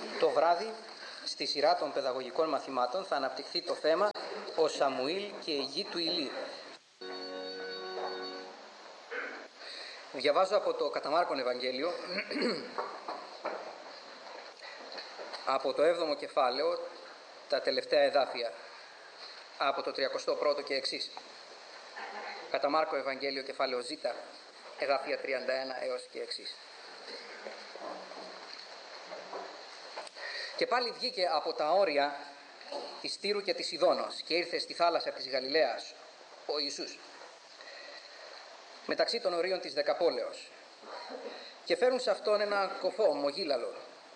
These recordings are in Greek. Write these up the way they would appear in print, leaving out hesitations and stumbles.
Το βράδυ, στη σειρά των παιδαγωγικών μαθημάτων, θα αναπτυχθεί το θέμα «Ο Σαμουήλ και η γη του Ηλί». Διαβάζω από το κατά Μάρκον Ευαγγέλιο, από το 7ο κεφάλαιο, τα τελευταία εδάφια, από το 31ο και εξής. Κατά Μάρκο Ευαγγέλιο, κεφάλαιο Ζ, εδάφια 31 έως και εξής. Και πάλι βγήκε από τα όρια της Τύρου και της Ιδώνος και ήρθε στη θάλασσα της Γαλιλαίας ο Ιησούς, μεταξύ των ορίων της Δεκαπόλεως, και φέρουν σε αυτόν ένα κοφό μογίλαλο,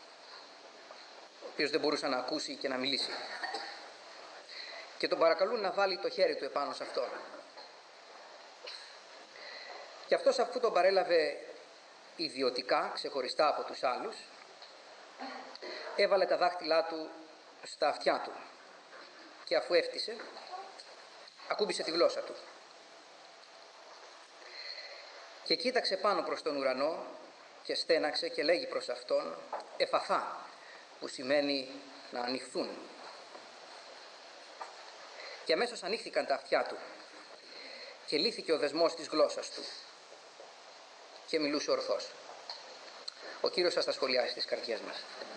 ο οποίος δεν μπορούσε να ακούσει και να μιλήσει, και τον παρακαλούν να βάλει το χέρι του επάνω σε αυτόν. Και αυτός, αφού τον παρέλαβε ιδιωτικά, ξεχωριστά από τους άλλους, έβαλε τα δάχτυλά του στα αυτιά του και αφού έφτισε, ακούμπησε τη γλώσσα του και κοίταξε πάνω προς τον ουρανό και στέναξε και λέγει προς αυτόν «Εφαθά», που σημαίνει να ανοιχθούν. Και αμέσως ανοίχθηκαν τα αυτιά του και λύθηκε ο δεσμός της γλώσσας του και μιλούσε ορθώς. Ο Κύριος σας τα σχολιάσει στις καρδιές μας.